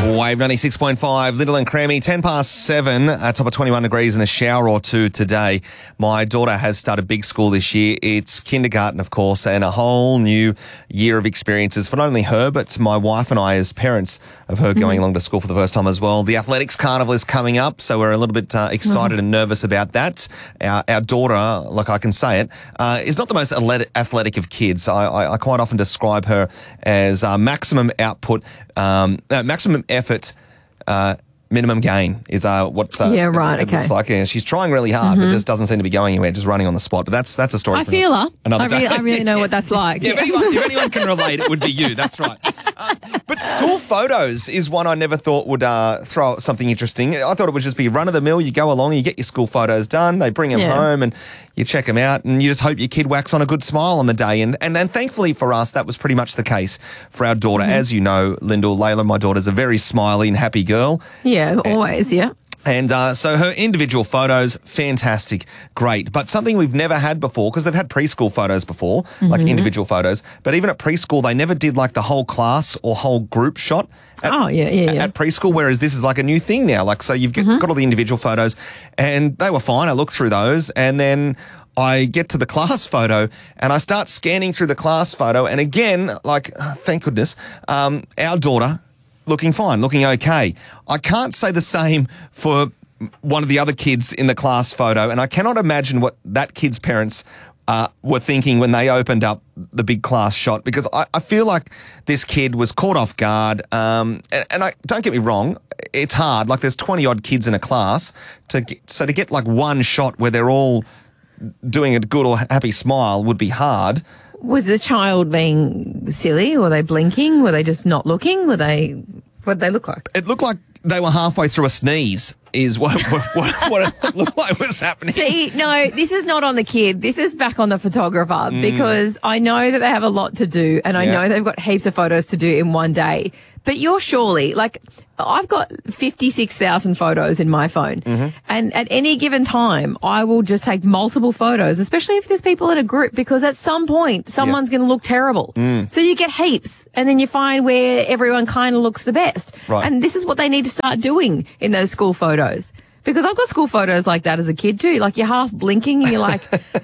Wave 96.5, Little and Creamy, 10 past 7, top of 21 degrees and a shower or two today. My daughter has started big school this year. It's kindergarten, of course, and a whole new year of experiences for not only her, but my wife and I as parents of her going along to school for the first time as well. The athletics carnival is coming up, so we're a little bit excited and nervous about that. Our daughter, like I can say it, is not the most athletic of kids. I quite often describe her as maximum output, maximum effort, minimum gain is what it looks like. Yeah, she's trying really hard, but just doesn't seem to be going anywhere, just running on the spot. But that's a story. I feel her. Another day. I really know what that's like. Yeah, if anyone can relate, it would be you. That's right. But school photos is one I never thought would throw out something interesting. I thought it would just be run-of-the-mill. You go along, you get your school photos done, they bring them home, and you check them out, and you just hope your kid whacks on a good smile on the day. And thankfully for us, that was pretty much the case for our daughter. As you know, Lyndall, Layla, my daughter's a very smiley and happy girl. Yeah, always, yeah. And so her individual photos, fantastic, great. But something we've never had before, because they've had preschool photos before, like individual photos. But even at preschool, they never did like the whole class or whole group shot. At preschool, whereas this is like a new thing now. Like, so you've got all the individual photos, and they were fine. I looked through those, and then I get to the class photo, and I start scanning through the class photo, and again, like, thank goodness, our daughter, looking fine, looking okay. I can't say the same for one of the other kids in the class photo, and I cannot imagine what that kid's parents were thinking when they opened up the big class shot, because I feel like this kid was caught off guard. And don't get me wrong, it's hard. Like, there's 20-odd kids in a class. To get like one shot where they're all doing a good or happy smile would be hard. Was the child being silly? Were they blinking? Were they just not looking? What did they look like? It looked like they were halfway through a sneeze is what it looked like was happening. See, no, this is not on the kid. This is back on the photographer, because I know that they have a lot to do, and I know they've got heaps of photos to do in one day. But you're surely, like, I've got 56,000 photos in my phone. And at any given time, I will just take multiple photos, especially if there's people in a group, because at some point, someone's going to look terrible. So you get heaps, and then you find where everyone kind of looks the best. Right. And this is what they need to start doing in those school photos. Because I've got school photos like that as a kid too. Like, you're half blinking and you're like,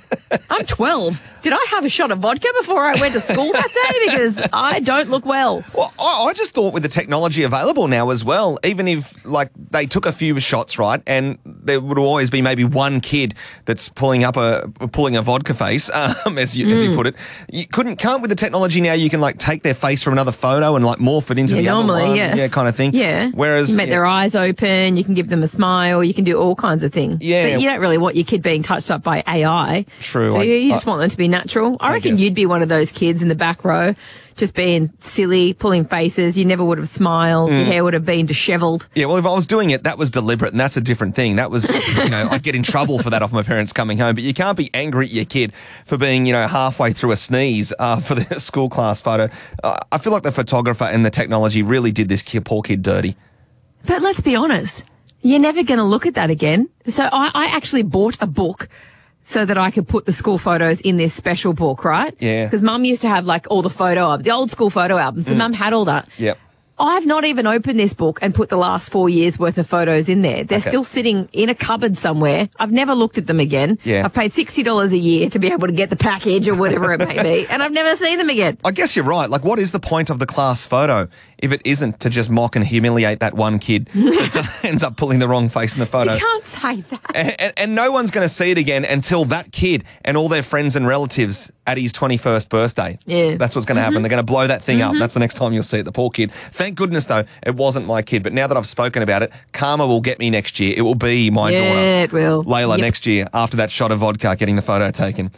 I'm 12. Did I have a shot of vodka before I went to school that day? Because I don't look well. Well, I just thought with the technology available now as well, even if like they took a few shots, right, and there would always be maybe one kid that's pulling a vodka face, as you put it. You can't with the technology now. You can like take their face from another photo and like morph it into the other one, kind of thing. Yeah. Whereas you make their eyes open, you can give them a smile, you can do all kinds of things. Yeah. But you don't really want your kid being touched up by AI. True. Do you? You just want them to be natural. I reckon you'd be one of those kids in the back row, just being silly, pulling faces. You never would have smiled. Your hair would have been dishevelled. Yeah, well, if I was doing it, that was deliberate, and that's a different thing. That was, I'd get in trouble for that off my parents coming home. But you can't be angry at your kid for being, halfway through a sneeze for the school class photo. I feel like the photographer and the technology really did this poor kid dirty. But let's be honest. You're never going to look at that again. So I actually bought a book so that I could put the school photos in this special book, right? Yeah. Because Mum used to have like all the old school photo albums. So Mum had all that. Yep. I've not even opened this book and put the last 4 years worth of photos in there. They're still sitting in a cupboard somewhere. I've never looked at them again. Yeah. I've paid $60 a year to be able to get the package or whatever it may be. And I've never seen them again. I guess you're right. Like, what is the point of the class photo if it isn't to just mock and humiliate that one kid that ends up pulling the wrong face in the photo? You can't say that. And no one's going to see it again until that kid and all their friends and relatives at his 21st birthday. Yeah. That's what's going to happen. They're going to blow that thing up. That's the next time you'll see it, the poor kid. Thank goodness, though, it wasn't my kid. But now that I've spoken about it, karma will get me next year. It will be my daughter. Yeah, it will. Layla next year after that shot of vodka getting the photo taken.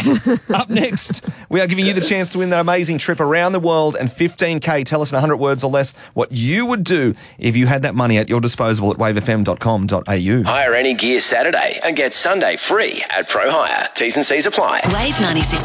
Up next, we are giving you the chance to win that amazing trip around the world and $15K. Tell us in 100 words or less what you would do if you had that money at your disposal at wavefm.com.au. Hire any gear Saturday and get Sunday free at Pro Hire. T's and C's apply. Wave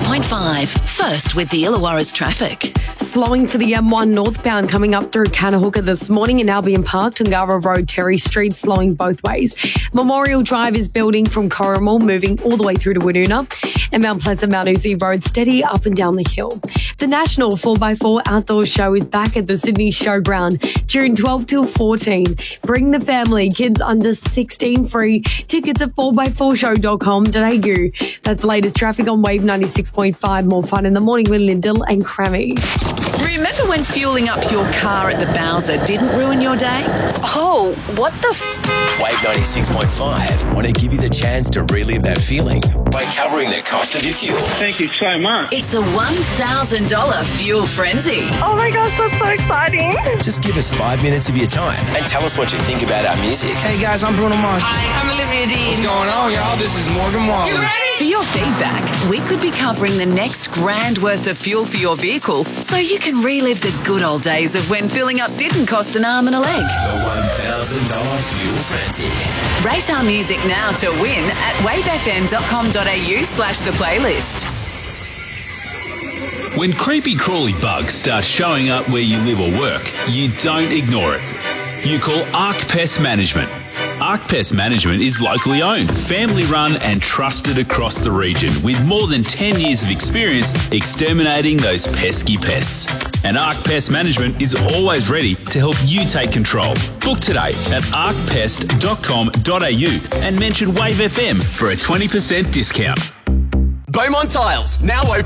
96.5. First with the Illawarra's traffic. Slowing for the M1 northbound coming up through Kanahooka this morning in Albion Park, Tungara Road, Terry Street, slowing both ways. Memorial Drive is building from Corrimal, moving all the way through to Woonona. And Mount Pleasant, Mount Uzi Road, steady up and down the hill. The National 4x4 Outdoor Show is back at the Sydney Sydney Showground, June 12 till 14. Bring the family, kids under 16 free. Tickets at 4x4show.com.au. That's the latest traffic on Wave 96.5. More fun in the morning with Lyndall and Crammy. Remember when fueling up your car at the Bowser didn't ruin your day? Oh, what the Wave 96.5 want to give you the chance to relive that feeling by covering the cost of your fuel. Thank you so much. It's a $1,000 fuel frenzy. Oh my gosh, that's so exciting. Just give us 5 minutes of your time and tell us what you think about our music. Hey guys, I'm Bruno Mars. Hi, I'm Olivia Dean. What's going on, y'all? This is Morgan Wallen. You ready? For your feedback, we could be covering the next grand worth of fuel for your vehicle so you can relive the good old days of when filling up didn't cost an arm and a leg. The $1,000 fuel frenzy. Rate our music now to win at wavefm.com.au/the playlist. When creepy crawly bugs start showing up where you live or work, you don't ignore it. You call Arc Pest Management. Arc Pest Management is locally owned, family run and trusted across the region with more than 10 years of experience exterminating those pesky pests. And Arc Pest Management is always ready to help you take control. Book today at arcpest.com.au and mention Wave FM for a 20% discount. Beaumont Tiles, now open